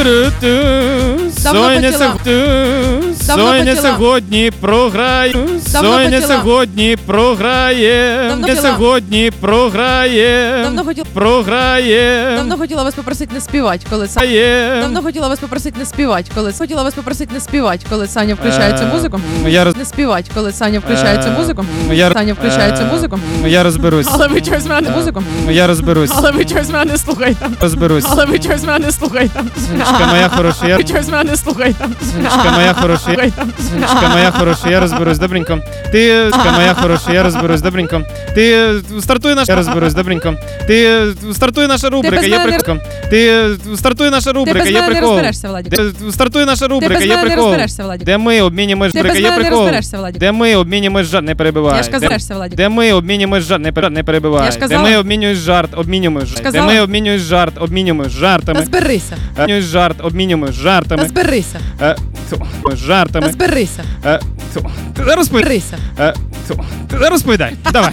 Соня сьогодні програє. Соня сьогодні програє. Сьогодні програє. Програє. Давно хотіла вас попросити не співати, коли Давно хотіла вас попросити не співати, коли хотіла вас попросити не співати, коли Саня включає цю музику. Не співати, коли Саня включає цю музику. Саня включає цю музику. Я розберусь. Але ви чогось мене музику. Я розберусь. Але ви чогось мене не слухайте. Розберусь. Але ви чогось мене не слухайте. Сонечка моя хороша, я... Ви чогось мене не слухайте. Сонечка моя хороша, я... Сонечка моя хороша, я розберусь, добренько. Ти, сонечка моя хороша, я розберусь, добренько. Ти, стартуй наша, я розберусь, добренько. Ти, стартуй наша рубрика, є прикол. Ти, стартуй наша рубрика, є прикол. Стартуй наша рубрика, є прикол. Де ми обмінюємось рубрика, є прикол. Де ми обмінюємось жарт, не перебивай. Я ж казав, Владик. Де ми обмінюємось жарт, не перебивай. Де ми обмінюємось жарт, обмінюємось жарт. Де ми обмінюємось жарт, обмінюємось жартами. Розберися. Обмінюємось жарт, обмінюємось жартами. Розберися. Жартами. Розберися. Розповідай. Розповідай. Давай.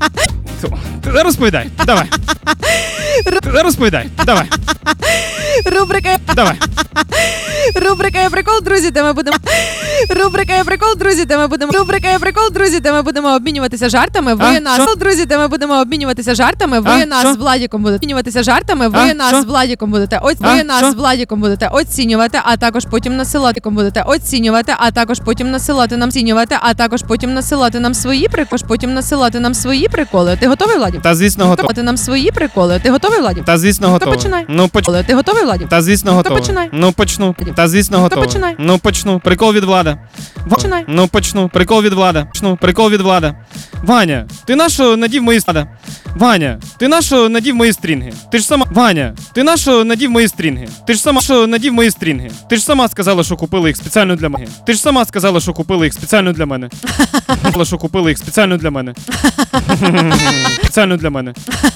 Розповідай. Давай. Розповідай. Давай. Рубрика. Давай. Рубрика є прикол, друзі, де ми будемо. Рубрика є прикол, друзі, де ми будемо. Рубрика є прикол, друзі, де ми будемо обмінюватися жартами. Ви нас, друзі, де ми будемо обмінюватися жартами. Ви нас з Владіком будете обмінюватися жартами. Ви нас з Владіком будете. Ви нас з Владіком будете оцінювати, а також потім насилати. Будете оцінювати, а також потім насилати нам цінювати, а також потім насилати нам свої приколи. Потім насилати нам свої приколи. Ти готовий, Владік? Та звісно готовий. Ти нам свої приколи. Ти готовий, Владік? Та звісно готовий. Починай. Ну почну. Ти готовий, Владік? Та звісно готовий. Починай. Ну почну. Та звісно готовий. Починай. Ну почну. Прикол від Влада. Починай. Ну почну. Прикол від Влада. Почну. Прикол від Влада. Ваня, ти нащо надів мої стрінги? Ваня, ти нащо надів мої стрінги? Ти ж сама... Ваня, ти нащо надів мої стрінги? Ти ж сама що надів мої стрінги? Ти ж сама сказала, що купили їх спеціально для мене. Ти ж сама сказала, що купили їх спеціально для мене. Сказала, що купили їх спеціально для мене. Спеціально для мене.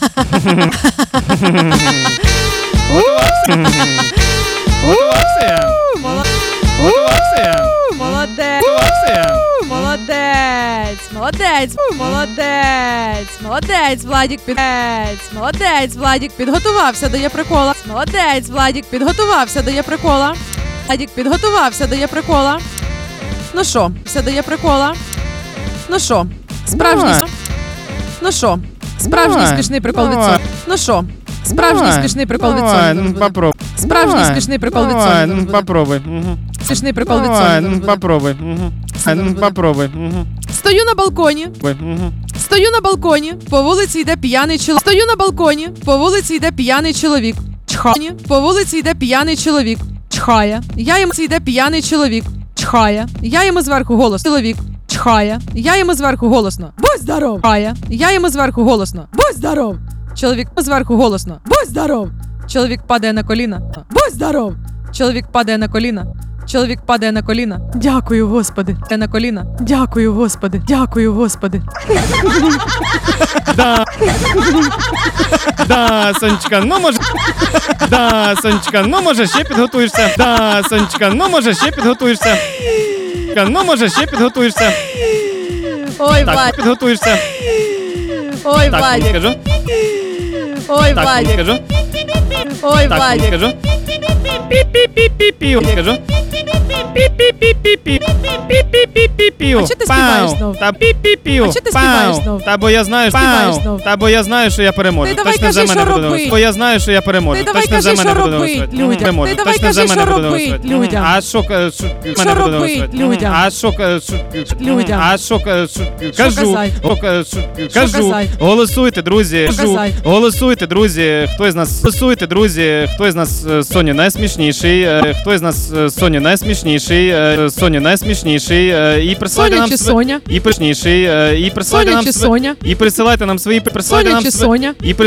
Готувався. Готувався я. Готувався я. Молодець. Молодець. Молодець. Молодець. Молодець. Владік Молодець. Владік підготувався до є прикола. Молодець. Владік підготувався до є прикола. Владік підготувався до є прикола. Ну що, все дає прикола. Ну що, справжній. Ну що, справжній смішний прикол від цього. Ну що, справжній смішний прикол від цього. Попробуй. Справжній смішний прикол від цього. Попробуй. Смішний прикол від цього. Попробуй. Попробуй. Стою на балконі. Стою на балконі. По вулиці йде п'яний чоловік. Стою на балконі. По вулиці йде п'яний чоловік. Чхає. По вулиці йде п'яний чоловік. Чхає. Я йому йде п'яний чоловік. Чхає. Я йому зверху голосно. Чоловік. Чхає. Я йому зверху голосно. Будь здоров. Чхає. Я йому зверху голосно. Будь здоров. Чоловік зверху голосно. Будь здоров. Чоловік падає на коліна. Будь здоров. Чоловік падає на коліна. Чоловік падає на коліна. Дякую, Господи. На коліна. Дякую, Господи. Дякую, Господи. Да, Сонечка, ну може. Да, Сонечка, ну може ще підготуєшся. Да, Сонечка, ну може ще підготуєшся. Ну може ще підготуєшся. Ой, так, підготуєшся. Ой, так, Владик. Скажу. Ой, так, Владик. Скажу. Ой, так, Владик. Скажу. Пі-пі-пі-пі-пі. Скажу. Пі-пі-пі-пі-пі. А чого ти співаєш знов? Та пі-пі-пі. А чого ти співаєш знов? Та бо я знаю, Та бо я знаю, що я переможу. Ти давай Точно кажи, за мене що буде робить. Бо я знаю, що я переможу. Ти давай Точно за кажи, мене що буде робить голосувати. людям. Переможу. Ти давай Точно за кажи, мене що буде робить голосувати. людям. А що Що робить людям? А що людям? А що кажу? казать? Кажу. казать? Голосуйте, друзі. казать? Голосуйте, друзі. Хто із нас голосуйте, друзі. Хто із нас Соня найсмішніший? Хто із нас Соня найсмішніший? Соня найсмішніший. І присилайте Соня нам чи Соня? і присилайте Соня нам чи Соня? і присилайте нам свої Соня чи Соня? і